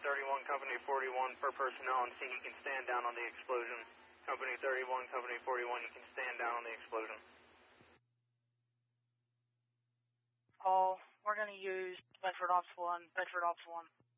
31, Company 41 for personnel on scene. You can stand down on the explosion. Company 31, Company 41, you can stand down on the explosion. Oh, we're going to use Bedford Ops 1, Bedford Ops 1.